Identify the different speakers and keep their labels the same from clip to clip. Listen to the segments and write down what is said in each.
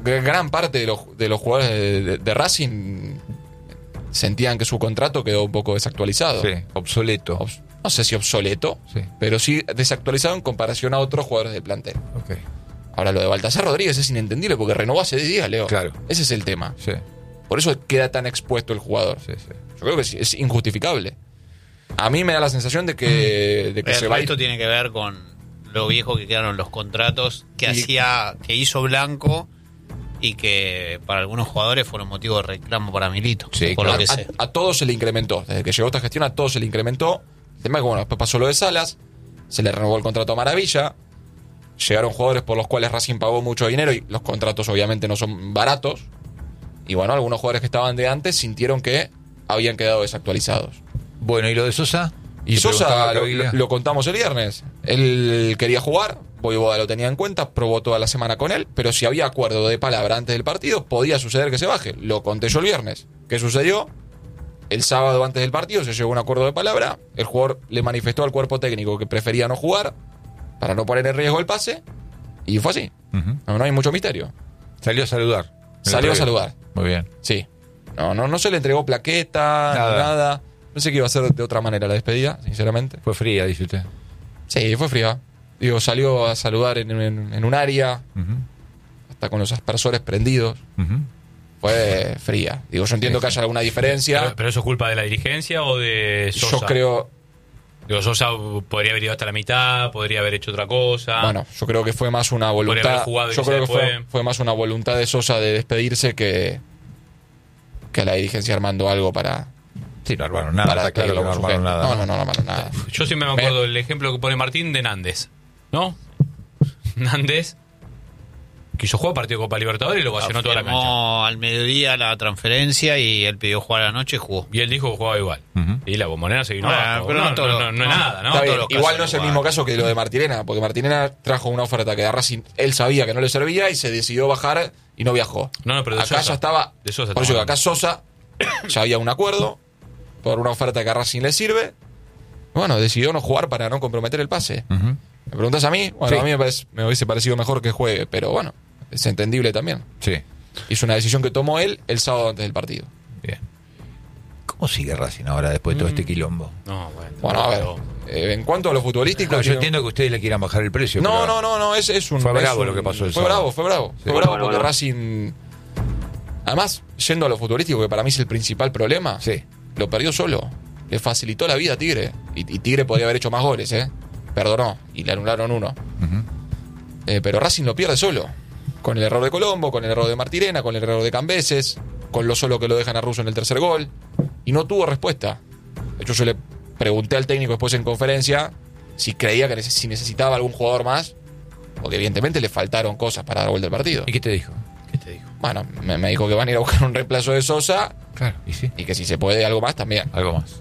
Speaker 1: gran parte de los jugadores de Racing sentían que su contrato quedó un poco desactualizado.
Speaker 2: Sí, obsoleto.
Speaker 1: No sé si obsoleto,
Speaker 2: Sí.
Speaker 1: pero sí desactualizado en comparación a otros jugadores del plantel.
Speaker 2: Ok.
Speaker 1: Ahora, lo de Baltasar Rodríguez es inentendible porque renovó hace 10 días, Leo.
Speaker 2: Claro.
Speaker 1: Ese es el tema.
Speaker 2: Sí,
Speaker 1: Por eso queda tan expuesto el jugador.
Speaker 2: sí, sí.
Speaker 1: Yo creo que es injustificable. A mí me da la sensación de que se va a ir.
Speaker 3: Esto tiene que ver con lo viejo que quedaron los contratos que hizo Blanco y que para algunos jugadores fueron motivo de reclamo para Milito.
Speaker 2: Sí,
Speaker 3: por
Speaker 2: claro.
Speaker 3: lo que sé.
Speaker 1: A todos se le incrementó. Desde que llegó esta gestión, a todos se le incrementó. El tema es que, bueno, después pasó lo de Salas, se le renovó el contrato a Maravilla. Llegaron jugadores por los cuales Racing pagó mucho dinero y los contratos obviamente no son baratos. Y bueno, algunos jugadores que estaban de antes sintieron que habían quedado desactualizados.
Speaker 2: Bueno, ¿y lo de Sosa?
Speaker 1: Y
Speaker 2: Te
Speaker 1: Sosa
Speaker 2: preguntaba
Speaker 1: lo
Speaker 2: Caviglia.
Speaker 1: contamos el viernes. Él quería jugar, Voivoda lo tenía en cuenta, probó toda la semana con él, pero si había acuerdo de palabra antes del partido, podía suceder que se baje. Lo conté yo el viernes. ¿Qué sucedió? El sábado antes del partido se llegó a un acuerdo de palabra, el jugador le manifestó al cuerpo técnico que prefería no jugar para no poner en riesgo el pase, y fue así.
Speaker 2: Ujú.
Speaker 1: No hay mucho misterio.
Speaker 2: Salió a saludar.
Speaker 1: Salió a saludar.
Speaker 2: Muy bien.
Speaker 1: Sí. No se le entregó plaqueta, nada. Pensé que iba a ser de otra manera la despedida, sinceramente.
Speaker 2: Fue fría, dice usted.
Speaker 1: Sí, fue fría. Digo, salió a saludar en un área,
Speaker 2: Ujú.
Speaker 1: hasta con los aspersores prendidos.
Speaker 2: Ujú.
Speaker 1: Fue fría. Digo, yo entiendo que haya alguna diferencia.
Speaker 4: ¿Pero eso es culpa de la dirigencia o de Sosa?
Speaker 1: Yo creo,
Speaker 4: Digo, Sosa podría haber ido hasta la mitad, podría haber hecho otra cosa.
Speaker 1: bueno, yo creo que fue más una
Speaker 4: Podría
Speaker 1: voluntad.
Speaker 4: haber jugado y
Speaker 1: Yo
Speaker 4: se
Speaker 1: creo que
Speaker 4: fue.
Speaker 1: fue más una voluntad de Sosa de despedirse que la dirigencia armando algo para
Speaker 2: Sí, no armaron nada. Está claro que no armaron nada.
Speaker 1: No armaron nada.
Speaker 4: Yo siempre me acuerdo del ejemplo que pone Martín de Nández, ¿no? Nández quiso jugar partido de Copa Libertadores y lo vacionó toda la cancha.
Speaker 3: Firmó al mediodía la transferencia y él pidió jugar a la noche y jugó.
Speaker 4: Y él dijo que jugaba igual.
Speaker 2: Ujú.
Speaker 4: Y la Bombonera se vino
Speaker 3: Bueno,
Speaker 4: abajo.
Speaker 3: pero no todo lo-
Speaker 4: no es nada, ¿no?
Speaker 1: Está bien,
Speaker 3: todos los
Speaker 1: igual
Speaker 3: casos
Speaker 1: no es el
Speaker 3: igual.
Speaker 1: mismo caso que lo de Martirena, porque Martirena trajo una oferta que a Racing él sabía que no le servía y se decidió bajar y no viajó.
Speaker 4: No, pero de
Speaker 1: acá
Speaker 4: Sosa.
Speaker 1: ya estaba.
Speaker 4: De Sosa
Speaker 1: Por eso
Speaker 4: estamos
Speaker 1: acá Sosa ya había un acuerdo por una oferta que a Racing le sirve. Bueno, decidió no jugar para no comprometer el pase.
Speaker 2: Ujú.
Speaker 1: ¿Me preguntas a mí? Bueno,
Speaker 2: Sí.
Speaker 1: a mí me hubiese parecido mejor que juegue, pero bueno, es entendible también.
Speaker 2: Sí.
Speaker 1: Hizo una decisión que tomó él el sábado antes del partido.
Speaker 2: Bien. ¿Cómo sigue Racing ahora después de todo este quilombo?
Speaker 4: No, bueno.
Speaker 1: Bueno, a ver, en cuanto a lo futbolístico.
Speaker 2: No, yo
Speaker 1: tiene-
Speaker 2: entiendo que ustedes le quieran bajar el precio.
Speaker 1: No,
Speaker 2: pero-
Speaker 1: no, es un.
Speaker 2: Fue
Speaker 1: es
Speaker 2: bravo
Speaker 1: un-
Speaker 2: lo que pasó el
Speaker 1: Fue
Speaker 2: sábado.
Speaker 1: bravo, fue bravo.
Speaker 2: Sí.
Speaker 1: Fue bravo
Speaker 5: Bueno,
Speaker 1: porque
Speaker 5: bueno.
Speaker 1: Racing. Además, yendo a lo futbolístico, que para mí es el principal problema,
Speaker 2: Sí.
Speaker 1: lo perdió solo. Le facilitó la vida a Tigre. Y Tigre podría haber hecho más goles, ¿eh? Perdonó. Y le anularon uno.
Speaker 2: Ujú.
Speaker 1: Pero Racing lo pierde solo. Con el error de Colombo, con el error de Martirena, con el error de Cambeses, con lo solo que lo dejan a Russo en el tercer gol. Y no tuvo respuesta. De hecho, yo le pregunté al técnico después en conferencia si creía que si necesitaba algún jugador más, porque evidentemente le faltaron cosas para dar vuelta al partido.
Speaker 2: ¿Y qué te dijo?
Speaker 4: ¿Qué te digo?
Speaker 1: Bueno, me dijo que van a ir a buscar un reemplazo de Sosa
Speaker 2: Claro, y sí.
Speaker 1: y que si se puede algo más también.
Speaker 2: Algo más.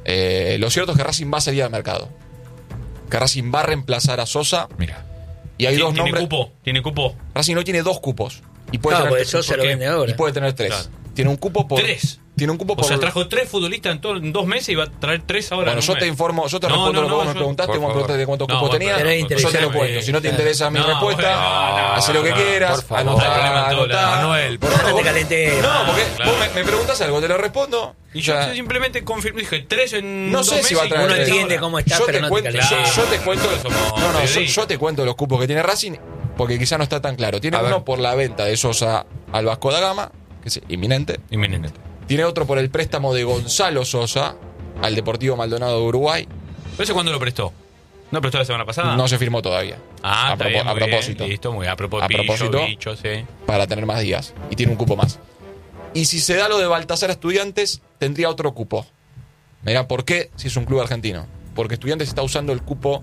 Speaker 1: Lo cierto es que Racing va a salir al mercado. Que Racing va a reemplazar a Sosa
Speaker 2: Mira.
Speaker 1: y hay dos
Speaker 4: ¿Tiene
Speaker 1: nombres.
Speaker 4: cupo? ¿Tiene cupo?
Speaker 1: Racing no tiene dos cupos. Y puede
Speaker 5: No,
Speaker 1: tener
Speaker 5: porque
Speaker 1: tres.
Speaker 5: Sosa
Speaker 4: ¿por
Speaker 5: lo
Speaker 4: qué?
Speaker 5: vende ahora.
Speaker 1: Y puede tener tres.
Speaker 4: Claro.
Speaker 1: Tiene un cupo por.
Speaker 4: ¿Tres?
Speaker 1: Tiene un cupo
Speaker 4: O
Speaker 1: por.
Speaker 4: sea, trajo 3 futbolistas en 2 meses y va a traer 3 ahora.
Speaker 1: Bueno,
Speaker 4: en
Speaker 1: yo
Speaker 4: un
Speaker 1: te
Speaker 4: mes.
Speaker 1: informo, yo te
Speaker 4: No,
Speaker 1: respondo
Speaker 4: no,
Speaker 1: lo que
Speaker 4: no,
Speaker 1: vos me
Speaker 4: yo-
Speaker 1: preguntaste,
Speaker 2: por
Speaker 1: vos me
Speaker 2: favor.
Speaker 1: preguntaste de cuántos
Speaker 4: No,
Speaker 1: cupos
Speaker 4: bueno,
Speaker 1: tenía.
Speaker 5: pero
Speaker 1: Yo te lo
Speaker 5: interesante.
Speaker 1: cuento. Si no te interesa mi
Speaker 4: No,
Speaker 1: respuesta,
Speaker 4: bueno,
Speaker 1: haz lo que quieras,
Speaker 2: por favor.
Speaker 1: anotá,
Speaker 4: Problema en todo lado.
Speaker 1: anotá.
Speaker 2: Manuel, por
Speaker 5: No te
Speaker 2: favor.
Speaker 5: calenté.
Speaker 1: No, porque
Speaker 4: Claro.
Speaker 1: vos me preguntas algo, te lo respondo.
Speaker 4: Y yo
Speaker 1: Ya.
Speaker 4: simplemente confirmé, dije 3 en
Speaker 1: No
Speaker 4: 2
Speaker 1: sé
Speaker 4: meses.
Speaker 1: si va a
Speaker 4: y
Speaker 1: traer
Speaker 5: Uno
Speaker 1: tres.
Speaker 5: entiende
Speaker 4: ahora.
Speaker 5: cómo está,
Speaker 1: Yo
Speaker 5: pero
Speaker 1: te
Speaker 5: no
Speaker 1: cuento,
Speaker 5: te calenté.
Speaker 1: yo te cuento,
Speaker 4: Somos
Speaker 1: no,
Speaker 4: periodistas.
Speaker 1: yo te cuento los cupos que tiene Racing porque quizá no está tan claro. Tiene
Speaker 2: A ver.
Speaker 1: uno por la venta de Sosa al Vasco da Gama, que es inminente.
Speaker 4: Inminente.
Speaker 1: Tiene otro por el préstamo de Gonzalo Sosa al Deportivo Maldonado de Uruguay.
Speaker 4: ¿Pero ese cuándo lo prestó? ¿No prestó la semana pasada?
Speaker 1: No se firmó todavía.
Speaker 4: Ah, está bien,
Speaker 1: a
Speaker 4: muy bien.
Speaker 1: propósito.
Speaker 4: Listo, muy bien. A
Speaker 1: A
Speaker 4: propósito.
Speaker 1: propósito.
Speaker 4: Bicho, sí.
Speaker 1: Para tener más días. Y tiene un cupo más. Y si se da lo de Baltasar a Estudiantes, tendría otro cupo. Mirá, ¿por qué? Si es un club argentino. Porque Estudiantes está usando el cupo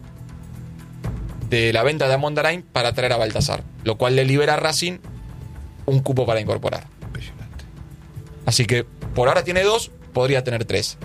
Speaker 1: de la venta de Amondarain para traer a Baltasar. Lo cual le libera a Racing un cupo para incorporar.
Speaker 2: Impresionante.
Speaker 1: Así que por ahora tiene 2, podría tener 3.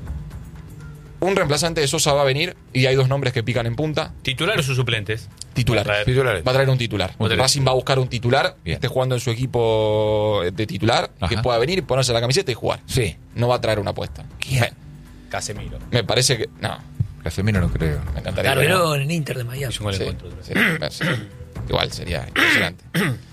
Speaker 1: Un reemplazante de Sosa va a venir y hay 2 nombres que pican en punta.
Speaker 4: ¿Titulares o suplentes?
Speaker 1: Titular.
Speaker 4: Va a traer.
Speaker 2: Titulares.
Speaker 1: Va a traer un titular.
Speaker 4: Muy bien.
Speaker 1: Racing va a buscar un titular que
Speaker 2: Bien.
Speaker 1: esté jugando en su equipo de titular, que
Speaker 2: Ajá.
Speaker 1: pueda venir, ponerse la camiseta y jugar.
Speaker 2: Sí.
Speaker 1: No va a traer una apuesta.
Speaker 4: Casemiro.
Speaker 1: Me parece que. No,
Speaker 2: Casemiro no creo.
Speaker 1: me encantaría. que no.
Speaker 5: Carverón en Inter de Miami.
Speaker 4: Hizo un gol en
Speaker 1: Sí,
Speaker 4: contra.
Speaker 1: sí, igual sería impresionante.